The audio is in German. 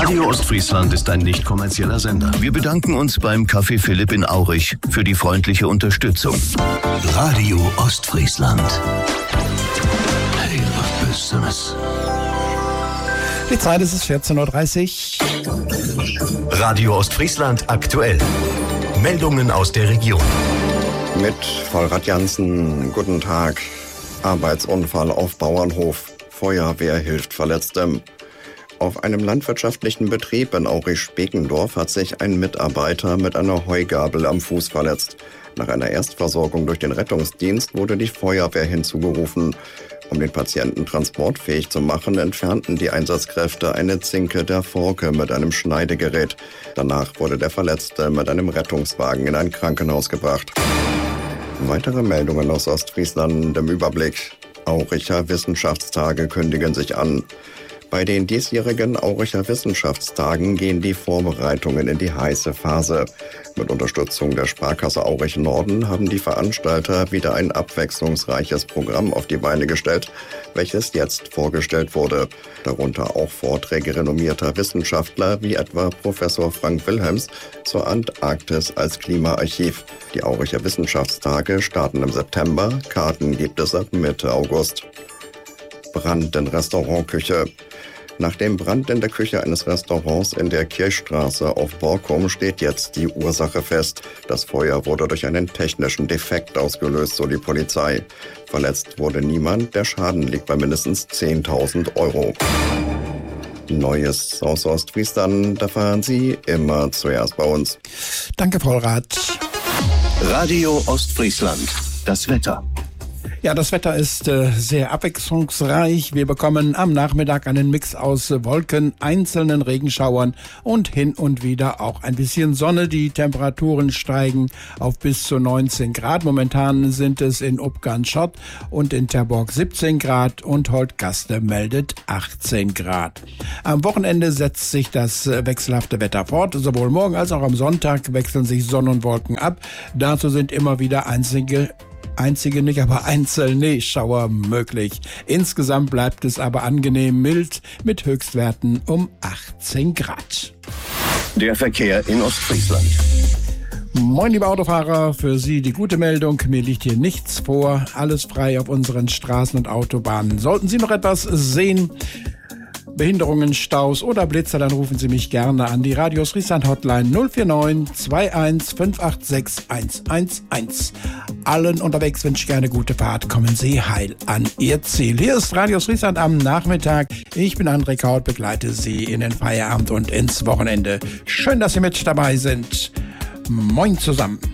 Radio Ostfriesland ist ein nicht kommerzieller Sender. Wir bedanken uns beim Café Philipp in Aurich für die freundliche Unterstützung. Radio Ostfriesland. Hey, was Besseres. Die Zeit ist es 14.30 Uhr. Radio Ostfriesland aktuell. Meldungen aus der Region. Mit Vollrad Jansen, guten Tag. Arbeitsunfall auf Bauernhof. Feuerwehr hilft Verletztem. Auf einem landwirtschaftlichen Betrieb in Aurich-Speckendorf hat sich ein Mitarbeiter mit einer Heugabel am Fuß verletzt. Nach einer Erstversorgung durch den Rettungsdienst wurde die Feuerwehr hinzugerufen. Um den Patienten transportfähig zu machen, entfernten die Einsatzkräfte eine Zinke der Forke mit einem Schneidegerät. Danach wurde der Verletzte mit einem Rettungswagen in ein Krankenhaus gebracht. Weitere Meldungen aus Ostfriesland im Überblick. Auricher Wissenschaftstage kündigen sich an. Bei den diesjährigen Auricher Wissenschaftstagen gehen die Vorbereitungen in die heiße Phase. Mit Unterstützung der Sparkasse Aurich Norden haben die Veranstalter wieder ein abwechslungsreiches Programm auf die Beine gestellt, welches jetzt vorgestellt wurde. Darunter auch Vorträge renommierter Wissenschaftler wie etwa Professor Frank Wilhelms zur Antarktis als Klimaarchiv. Die Auricher Wissenschaftstage starten im September, Karten gibt es ab Mitte August. Brand in Restaurantküche. Nach dem Brand in der Küche eines Restaurants in der Kirchstraße auf Borkum steht jetzt die Ursache fest. Das Feuer wurde durch einen technischen Defekt ausgelöst, so die Polizei. Verletzt wurde niemand, der Schaden liegt bei mindestens 10.000 Euro. Neues aus Ostfriesland, da fahren Sie immer zuerst bei uns. Danke, Vollrad. Radio Ostfriesland. Das Wetter. Ja, das Wetter ist sehr abwechslungsreich. Wir bekommen am Nachmittag einen Mix aus Wolken, einzelnen Regenschauern und hin und wieder auch ein bisschen Sonne. Die Temperaturen steigen auf bis zu 19 Grad. Momentan sind es in Upgan-Schott und in Terborg 17 Grad und Holtgaste meldet 18 Grad. Am Wochenende setzt sich das wechselhafte Wetter fort. Sowohl morgen als auch am Sonntag wechseln sich Sonne und Wolken ab. Dazu sind immer wieder einzelne Schauer möglich. Insgesamt bleibt es aber angenehm mild mit Höchstwerten um 18 Grad. Der Verkehr in Ostfriesland. Moin, liebe Autofahrer, für Sie die gute Meldung. Mir liegt hier nichts vor. Alles frei auf unseren Straßen und Autobahnen. Sollten Sie noch etwas sehen, Behinderungen, Staus oder Blitzer, dann rufen Sie mich gerne an die Radio Ostfriesland Hotline 049 21 586 111. Allen unterwegs wünsche ich eine gute Fahrt. Kommen Sie heil an Ihr Ziel. Hier ist Radio Ostfriesland am Nachmittag. Ich bin André Kaut, begleite Sie in den Feierabend und ins Wochenende. Schön, dass Sie mit dabei sind. Moin zusammen.